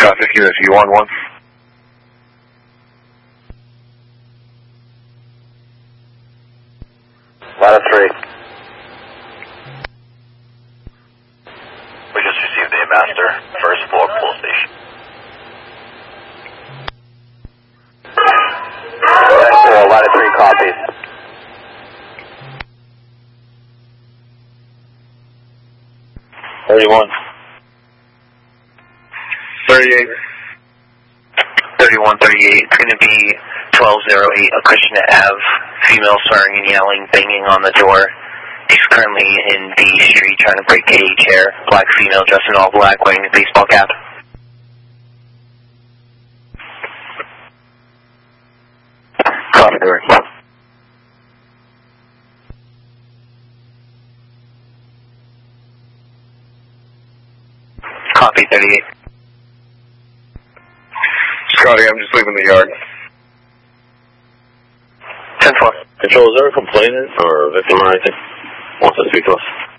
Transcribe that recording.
Traffic unit U11. Ladder 3. We just received a master, first floor police station. Ladder 3 copies. $31. 38. 3138. It's going to be 1208 Acushnet Ave. Female swearing and yelling, banging on the door. She's currently in the street trying to break a chair. Black female dressed in all black, wearing a baseball cap. Copy, Derek. Copy 38. Scotty, I'm just leaving the yard. 10-4. Control, is there a complainant or victim or anything? Wants to speak to us?